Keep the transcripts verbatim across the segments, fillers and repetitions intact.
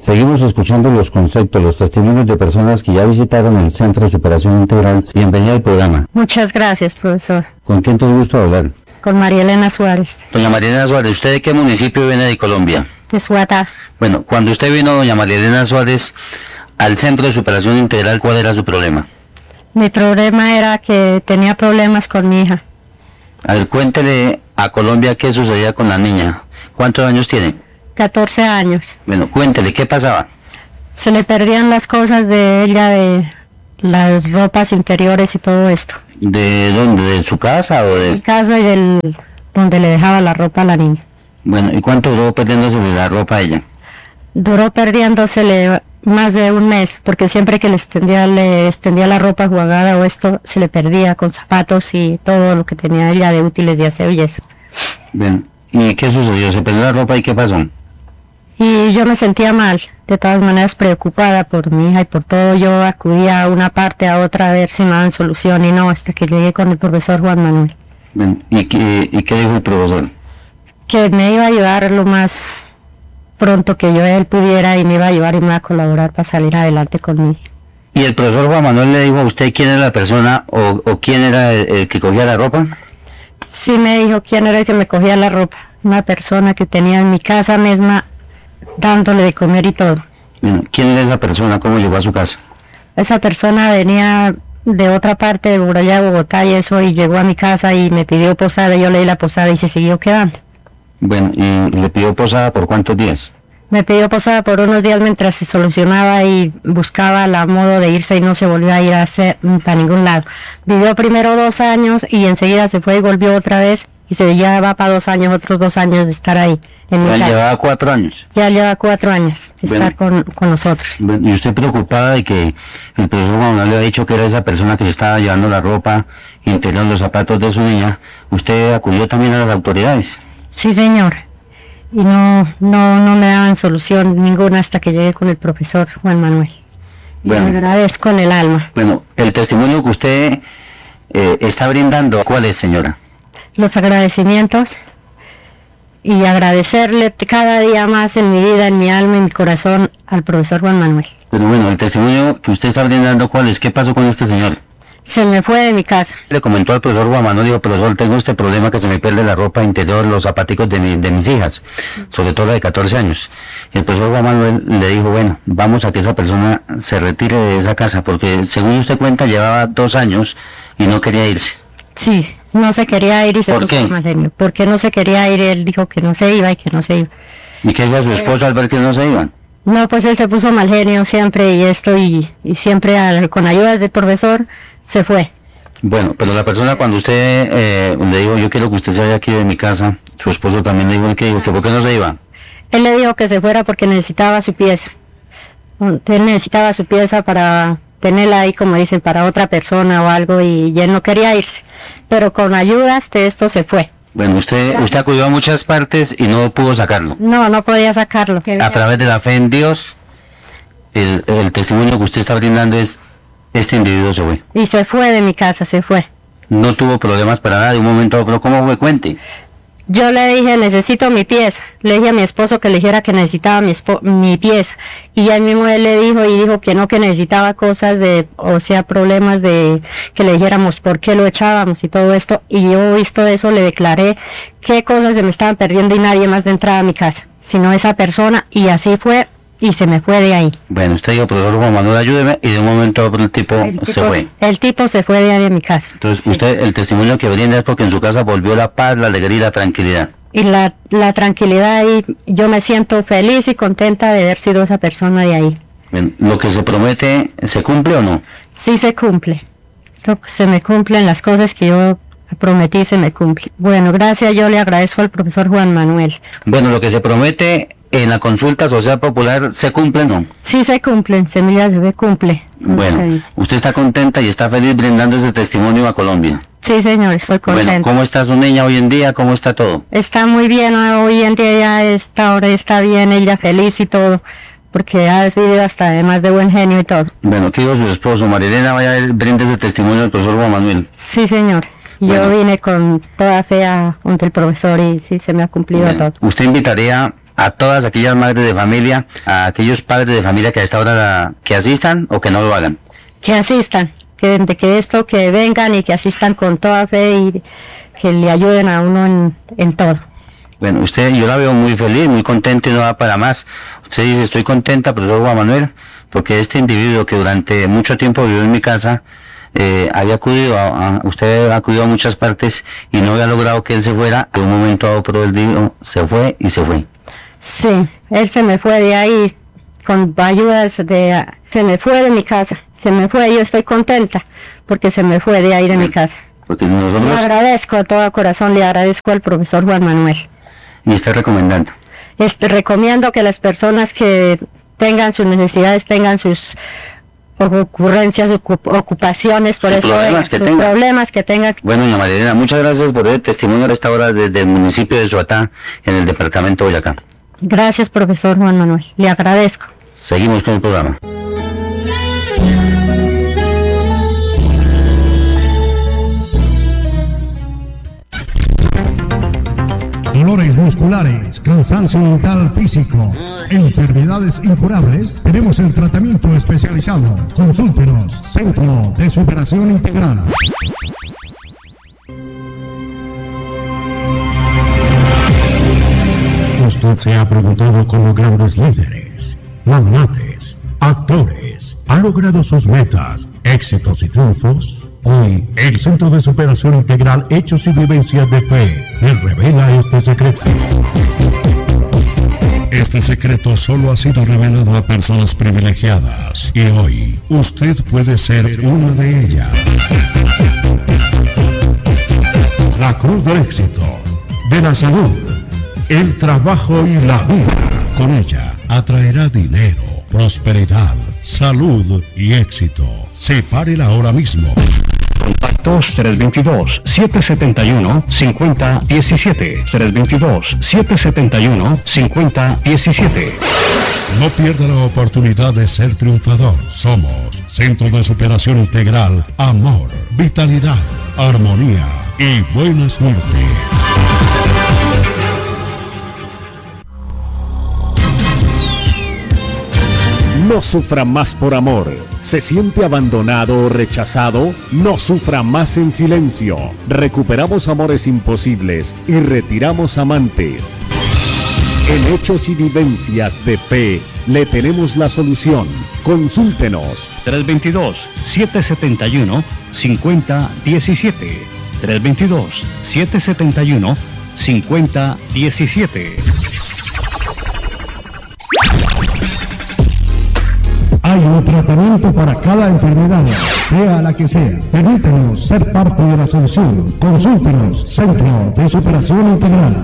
Seguimos escuchando los conceptos, los testimonios de personas que ya visitaron el Centro de Superación Integral. Bienvenida al programa. Muchas gracias, profesor. ¿Con quién tuvo gusto hablar? Con María Elena Suárez. Doña María Elena Suárez, ¿usted de qué municipio viene de Colombia? De Suatá. Bueno, cuando usted vino, doña María Elena Suárez, al Centro de Superación Integral, ¿cuál era su problema? Mi problema era que tenía problemas con mi hija. A ver, cuéntele a Colombia qué sucedía con la niña. ¿Cuántos años tiene? catorce años. Bueno, cuéntele, ¿qué pasaba? Se le perdían las cosas de ella, de las ropas interiores y todo esto. ¿De dónde? ¿De su casa o de...? Mi casa y del donde le dejaba la ropa a la niña. Bueno, ¿y cuánto duró perdiéndose la ropa a ella? Duró perdiéndosele más de un mes, porque siempre que le extendía, le extendía la ropa jugada o esto, se le perdía con zapatos y todo lo que tenía ella de útiles de aseo y eso. Bien, ¿y qué sucedió? ¿Se perdió la ropa y qué pasó? Y yo me sentía mal, de todas maneras preocupada por mi hija y por todo. Yo acudía a una parte, a otra, a ver si me daban solución y no, hasta que llegué con el profesor Juan Manuel. Bien, ¿y qué, y qué dijo el profesor? Que me iba a ayudar lo más pronto que yo él pudiera y me iba a ayudar y me iba a colaborar para salir adelante conmigo. ¿Y el profesor Juan Manuel le dijo a usted quién era la persona o, o quién era el, el que cogía la ropa? Sí me dijo quién era el que me cogía la ropa, una persona que tenía en mi casa misma dándole de comer y todo. Bueno, ¿quién era esa persona? ¿Cómo llegó a su casa? Esa persona venía de otra parte de por allá de Bogotá y eso, y llegó a mi casa y me pidió posada, yo le di la posada y se siguió quedando. Bueno, ¿y le pidió posada por cuántos días? Me pidió posada por unos días mientras se solucionaba y buscaba la modo de irse y no se volvió a ir a hacer para ningún lado. Vivió primero dos años y enseguida se fue y volvió otra vez y se lleva para dos años, otros dos años de estar ahí. En mi Ya casa. llevaba cuatro años. Ya lleva cuatro años de Bueno. estar con, con nosotros. Bueno, ¿y usted preocupada de que el profesor Juan Manuel le ha dicho que era esa persona que se estaba llevando la ropa interior, los zapatos de su niña? ¿Usted acudió también a las autoridades? Sí, señor. Y no, no, no me daban solución ninguna hasta que llegué con el profesor Juan Manuel. Bueno. Le agradezco en el alma. Bueno, el testimonio que usted eh, está brindando, ¿cuál es, señora? Los agradecimientos y agradecerle cada día más en mi vida, en mi alma, en mi corazón al profesor Juan Manuel. Pero bueno, el testimonio que usted está brindando, ¿cuál es? ¿Qué pasó con este señor? Se me fue de mi casa. Le comentó al profesor Juan Manuel, dijo, profesor, tengo este problema que se me pierde la ropa interior, los zapaticos de, mi, de mis hijas, sobre todo la de catorce años. Y el profesor Juan Manuel le dijo, bueno, vamos a que esa persona se retire de esa casa, porque según usted cuenta, llevaba dos años y no quería irse. Sí, no se quería ir y se ¿Por puso qué? más serio. ¿Por qué no se quería ir? Él dijo que no se iba y que no se iba. ¿Y qué decía su esposo al ver que no se iban? No, pues él se puso mal genio siempre y esto y, y siempre al- con ayudas del profesor se fue. Bueno, pero la persona cuando usted eh, le dijo, yo quiero que usted se vaya aquí de mi casa, su esposo también le dijo que dijo que por qué no se iba. Él le dijo que se fuera porque necesitaba su pieza. Él necesitaba su pieza para tenerla ahí, como dicen, para otra persona o algo, y, y él no quería irse. Pero con ayudas de esto se fue. Bueno, usted usted acudió a muchas partes y no pudo sacarlo. No, no podía sacarlo. A través de la fe en Dios, el, el testimonio que usted está brindando es, este individuo se fue. Y se fue de mi casa, se fue. No tuvo problemas para nada de un momento a otro. ¿Cómo fue? Cuente. Yo le dije, necesito mi pieza. Le dije a mi esposo que le dijera que necesitaba mi, espo- mi pieza. Y ahí mismo él le dijo y dijo que no, que necesitaba cosas de, o sea, problemas de que le dijéramos por qué lo echábamos y todo esto. Y yo, visto eso, le declaré qué cosas se me estaban perdiendo y nadie más de entrar a mi casa, sino esa persona. Y así fue y se me fue de ahí. Bueno, usted dijo, profesor Juan Manuel, ayúdeme, y de un momento a otro el tipo, El se tipo, fue. el tipo se fue de ahí de mi casa. Entonces, usted, el testimonio que brinda es porque en su casa volvió la paz, la alegría y la tranquilidad. Y la, la tranquilidad y yo me siento feliz y contenta de haber sido esa persona de ahí. Bien, ¿lo que se promete, se cumple o no? Sí se cumple. Lo- Se me cumplen las cosas que yo prometí, se me cumple. Bueno, gracias, yo le agradezco al profesor Juan Manuel. Bueno, lo que se promete en la consulta social popular, ¿se cumple o no? Sí se cumplen, semillas se cumple. como se Bueno, dice. usted está contenta y está feliz brindando ese testimonio a Colombia. Sí, señor, estoy contenta. Bueno, ¿cómo está su niña hoy en día? ¿Cómo está todo? Está muy bien, hoy en día ya está, ahora está bien, ella feliz y todo, porque ha vivido hasta además de buen genio y todo. Bueno, ¿qué dijo su esposo? Marilena, vaya, él brinde ese testimonio al profesor Juan Manuel. Sí, señor. Yo Bueno. vine con toda fe a, ante el profesor y sí se me ha cumplido Bueno, todo. ¿usted invitaría a todas aquellas madres de familia, a aquellos padres de familia que a esta hora la, que asistan o que no lo hagan. Que asistan, que de que esto, que vengan y que asistan con toda fe y que le ayuden a uno en, en todo. Bueno, usted, yo la veo muy feliz, muy contenta y no va para más. Usted dice, estoy contenta, profesor Juan Manuel, porque este individuo que durante mucho tiempo vivió en mi casa, eh, había acudido a, a, usted ha acudido a muchas partes y no había logrado que él se fuera. De un momento a otro él dijo, se fue y se fue. Sí, él se me fue de ahí con ayudas de, se me fue de mi casa, se me fue, yo estoy contenta porque se me fue de ahí de mi casa. Porque nosotros... Le agradezco a todo corazón, le agradezco al profesor Juan Manuel. Y está recomendando. Este, recomiendo que las personas que tengan sus necesidades, tengan sus ocurrencias, ocupaciones, por eso problemas que tenga. problemas que tengan. Bueno, doña María Elena, muchas gracias por el testimonio a esta hora desde el municipio de Soatá, en el departamento de Boyacá. Gracias, profesor Juan Manuel, le agradezco. Seguimos con el programa. Dolores musculares, cansancio mental físico, enfermedades incurables, tenemos el tratamiento especializado. Consúltenos, Centro de Superación Integral. Usted se ha preguntado cómo grandes líderes, magnates, actores han logrado sus metas, éxitos y triunfos. Hoy, el Centro de Superación Integral Hechos y Vivencias de Fe les revela este secreto. Este secreto solo ha sido revelado a personas privilegiadas y hoy usted puede ser una de ellas. La cruz del éxito, de la salud, el trabajo y la vida. Con ella atraerá dinero, prosperidad, salud y éxito. Sepárela ahora mismo. Contactos tres dos dos, siete siete uno, cinco cero uno siete, tres dos dos, siete siete uno, cinco cero uno siete. No pierda la oportunidad de ser triunfador. Somos Centro de Superación Integral, amor, vitalidad, armonía y buena suerte. No sufra más por amor. ¿Se siente abandonado o rechazado? No sufra más en silencio. Recuperamos amores imposibles y retiramos amantes. En Hechos y Vivencias de Fe le tenemos la solución. Consúltenos. tres dos dos, siete siete uno, cinco cero uno siete. tres dos dos, siete siete uno, cinco cero uno siete. Hay un tratamiento para cada enfermedad, sea la que sea. Permítanos ser parte de la solución. Consúltenos, Centro de Superación Integral.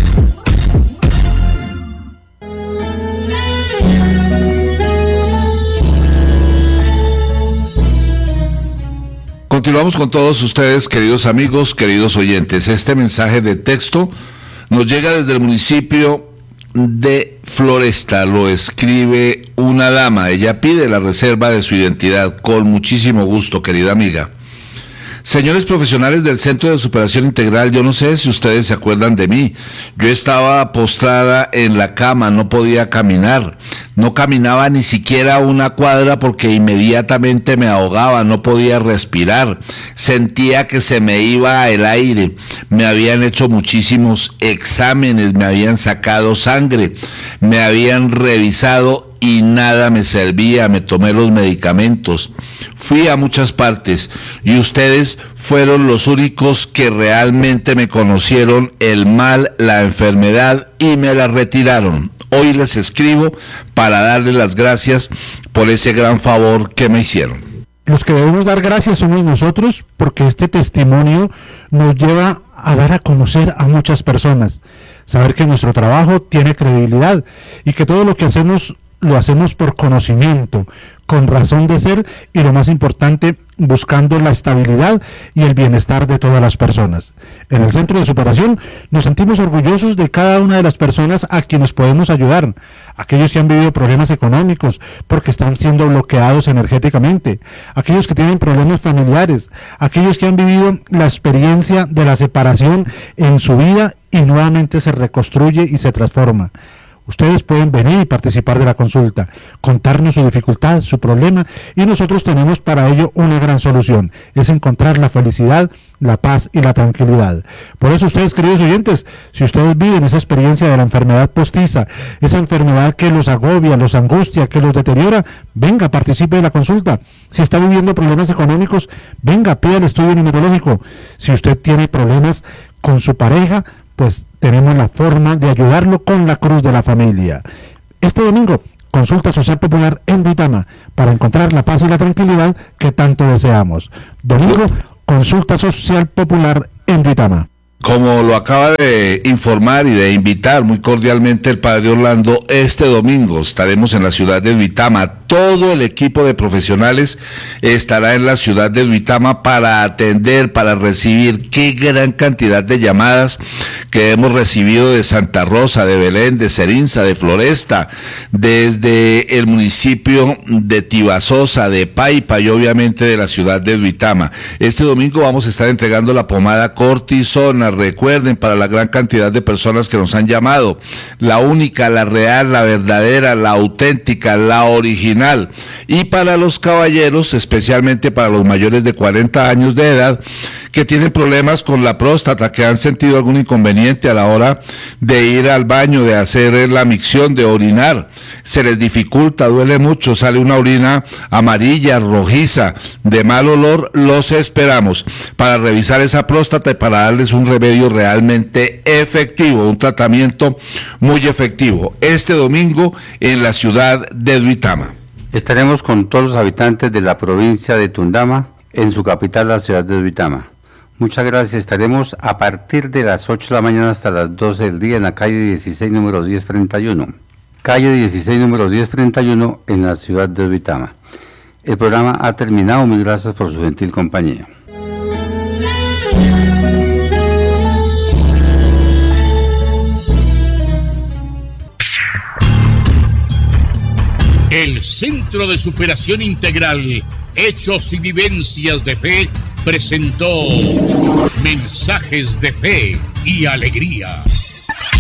Continuamos con todos ustedes, queridos amigos, queridos oyentes. Este mensaje de texto nos llega desde el municipio de Floresta. Lo escribe una dama. Ella pide la reserva de su identidad. Con muchísimo gusto, querida amiga. Señores profesionales del Centro de Superación Integral, yo no sé si ustedes se acuerdan de mí. Yo estaba postrada en la cama, no podía caminar. No caminaba ni siquiera una cuadra porque inmediatamente me ahogaba, no podía respirar. Sentía que se me iba el aire. Me habían hecho muchísimos exámenes, me habían sacado sangre, me habían revisado y nada me servía. Me tomé los medicamentos, fui a muchas partes y ustedes fueron los únicos que realmente me conocieron el mal, la enfermedad y me la retiraron. Hoy les escribo para darles las gracias por ese gran favor que me hicieron. Los que debemos dar gracias somos nosotros, porque este testimonio nos lleva a dar a conocer a muchas personas, saber que nuestro trabajo tiene credibilidad y que todo lo que hacemos lo hacemos por conocimiento, con razón de ser y, lo más importante, buscando la estabilidad y el bienestar de todas las personas. En el Centro de Superación nos sentimos orgullosos de cada una de las personas a quienes podemos ayudar. Aquellos que han vivido problemas económicos porque están siendo bloqueados energéticamente, aquellos que tienen problemas familiares, aquellos que han vivido la experiencia de la separación en su vida y nuevamente se reconstruye y se transforma. Ustedes pueden venir y participar de la consulta, contarnos su dificultad, su problema, y nosotros tenemos para ello una gran solución, es encontrar la felicidad, la paz y la tranquilidad. Por eso ustedes, queridos oyentes, si ustedes viven esa experiencia de la enfermedad postiza, esa enfermedad que los agobia, los angustia, que los deteriora, venga, participe de la consulta. Si está viviendo problemas económicos, venga, pida el estudio numerológico. Si usted tiene problemas con su pareja, pues tenemos la forma de ayudarlo con la cruz de la familia. Este domingo, consulta social popular en Duitama, para encontrar la paz y la tranquilidad que tanto deseamos. Domingo, consulta social popular en Duitama. Como lo acaba de informar y de invitar muy cordialmente el padre Orlando, este domingo estaremos en la ciudad de Duitama. Todo el equipo de profesionales estará en la ciudad de Duitama para atender, para recibir. Qué gran cantidad de llamadas que hemos recibido de Santa Rosa, de Belén, de Cerinza, de Floresta, desde el municipio de Tibasosa, de Paipa y obviamente de la ciudad de Duitama. Este domingo vamos a estar entregando la pomada cortisona. Recuerden, para la gran cantidad de personas que nos han llamado, la única, la real, la verdadera, la auténtica, la original. Y para los caballeros, especialmente para los mayores de cuarenta años de edad, que tienen problemas con la próstata, que han sentido algún inconveniente a la hora de ir al baño, de hacer la micción, de orinar, se les dificulta, duele mucho, sale una orina amarilla, rojiza, de mal olor, los esperamos para revisar esa próstata y para darles un remedio realmente efectivo, un tratamiento muy efectivo, este domingo en la ciudad de Duitama. Estaremos con todos los habitantes de la provincia de Tundama, en su capital, la ciudad de Duitama. Muchas gracias. Estaremos a partir de las ocho de la mañana hasta las doce del día en la calle dieciséis, número diez treinta y uno. Calle dieciséis, número diez treinta y uno, en la ciudad de Duitama. El programa ha terminado. Mil gracias por su gentil compañía. El Centro de Superación Integral, Hechos y Vivencias de Fe, presentó Mensajes de Fe y Alegría.